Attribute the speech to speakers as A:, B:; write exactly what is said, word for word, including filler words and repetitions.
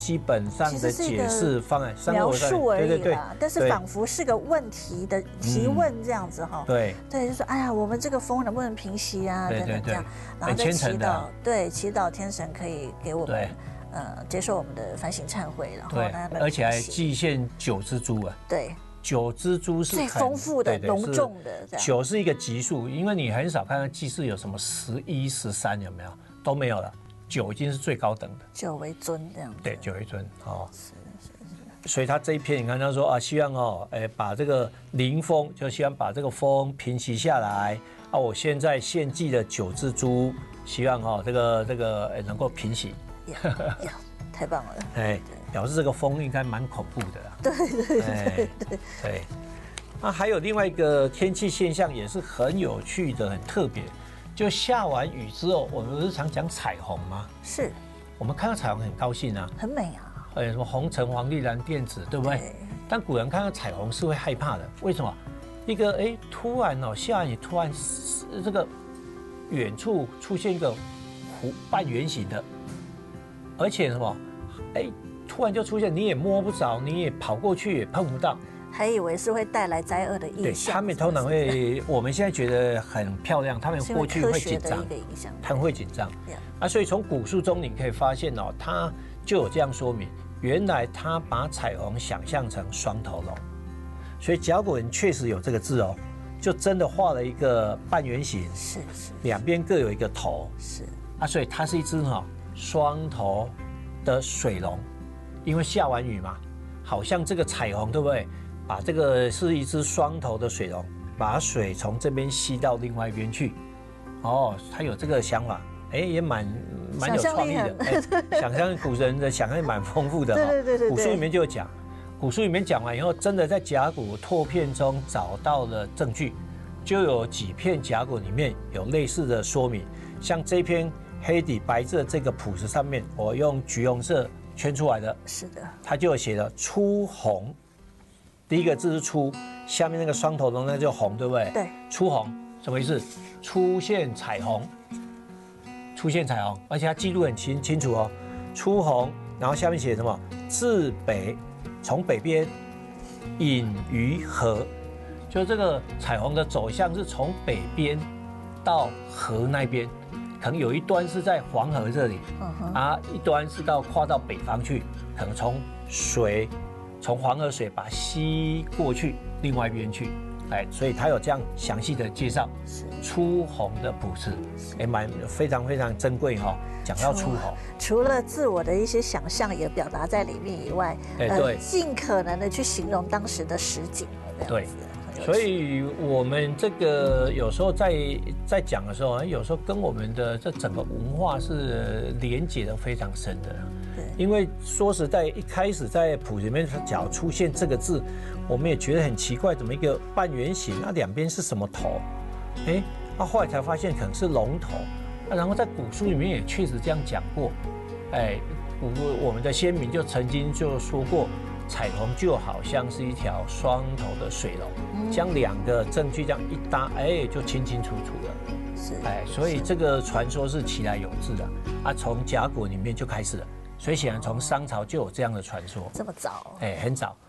A: 基本上的解释方案，
B: 描述而已啦。
A: 对对对，
B: 但是仿佛是个问题的提问这样子哈。
A: 对
B: 对，就说哎呀，我们这个风能不能平息啊？等等这样，然后再祈祷，对，祈祷天神可以给我们呃接受我们的反省忏悔，然后让他们，
A: 而且还祭献九只猪啊。
B: 对。
A: 九只猪是
B: 最丰富的、隆重的，
A: 九是一个级数，因为你很少看到祭祀有什么十一、十三，有没有？都没有了，九已经是最高等的，
B: 九为尊这样子。
A: 对，九为尊哦。是是是。所以他这一篇，你看他说啊，希望哦，哎，把这个临风，就希望把这个风平息下来啊。我现在献祭的九只猪，希望哦，这个这个能够平息。
B: 呀，太棒了！
A: 哎。表示这个风应该蛮恐怖的啦。
B: 对对对对对
A: 对。那还有另外一个天气现象也是很有趣的、很特别，就下完雨之后，我们不是常讲彩虹吗？
B: 是。
A: 我们看到彩虹很高兴啊，
B: 很美啊。
A: 呃，什么红橙黄绿蓝靛紫，对不对？但古人看到彩虹是会害怕的，为什么？一个哎，突然哦，下完雨突然这个远处出现一个弧半圆形的，而且什么？哎。突然就出现，你也摸不着，你也跑过去也碰不到，
B: 还以为是会带来灾厄的意象。
A: 他们通常会，我们现在觉得很漂亮，他们过去会紧张，他们会紧张。啊，所以从古书中你可以发现哦，他就有这样说明，原来他把彩虹想象成双头龙，所以甲骨文确实有这个字哦，就真的画了一个半圆形，
B: 是是，
A: 两边各有一个头，
B: 是
A: 啊，所以它是一只哈双头的水龙。因为下完雨嘛，好像这个彩虹对不对？把这个是一只双头的水龙，把水从这边吸到另外一边去。哦，他有这个想法，哎，也蛮蛮有创意的。哎，想象古人的想象蛮丰富的哈。
B: 对对对对。
A: 古书里面就有讲，古书里面讲完以后，真的在甲骨拓片中找到了证据，就有几片甲骨里面有类似的说明。像这篇黑底白字的这个谱子上面，我用橘红色圈出来的，
B: 是的，
A: 它就有写了出红，第一个字是出，下面那个双头龙那就红，对不对？
B: 对，
A: 出红什么意思？出现彩虹，出现彩虹，而且它记录很清清楚哦，出红，然后下面写什么？自北，从北边引于河，就这个彩虹的走向是从北边到河那边。可能有一端是在黄河这里，嗯、啊，一端是到跨到北方去，可能从水，从黄河水把它吸过去另外一边去，哎，所以他有这样详细的介绍出红的谱子，哎，蛮非常非常珍贵哈、哦。讲到出红，
B: 除了自我的一些想象也表达在里面以外，
A: 哎，对，
B: 呃、尽可能的去形容当时的实景，
A: 对。所以，我们这个有时候在在讲的时候，有时候跟我们的这整个文化是连结的非常深的。对，因为说实在，一开始在谱里面假如出现这个字，我们也觉得很奇怪，怎么一个半圆形，那两边是什么头？哎，那后来才发现可能是龙头。啊，然后在古书里面也确实这样讲过。哎，古我们的先民就曾经就说过。彩虹就好像是一条双头的水龙，将两个证据这样一搭，哎，就清清楚楚了。是，哎，所以这个传说是其来有自的啊，从甲骨里面就开始了，所以显然从商朝就有这样的传说。
B: 这么早？
A: 哎，很早。